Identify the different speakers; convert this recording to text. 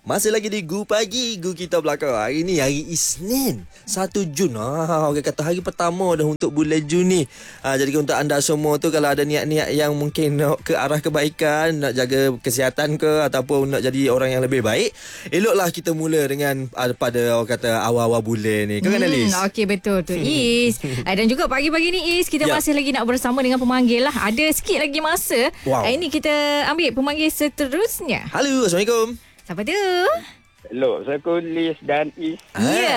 Speaker 1: Masih lagi di Gu Pagi, Gu Kita Belakang. Hari ni hari Isnin 1 Jun. Orang kata hari pertama dah untuk bulan Jun ni. Jadi untuk anda semua tu, kalau ada niat-niat yang mungkin nak ke arah kebaikan, nak jaga kesihatan ke, ataupun nak jadi orang yang lebih baik, eloklah kita mula dengan pada orang kata awal-awal bulan ni. Kan Alis?
Speaker 2: Okey, betul tu Is. Dan juga pagi-pagi ni Is, kita masih lagi nak bersama dengan pemanggil lah. Ada sikit lagi masa. Ini kita ambil pemanggil seterusnya.
Speaker 1: Halo, Assalamualaikum.
Speaker 2: Siapa tu?
Speaker 3: Hello, saya Kulis dan Is.
Speaker 2: Ya,